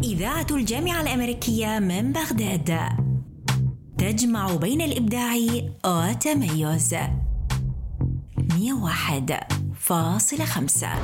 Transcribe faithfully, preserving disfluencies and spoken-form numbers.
إذاعة الجامعة الأمريكية من بغداد، تجمع بين الإبداع والتميز. مئة وواحد فاصلة خمسة.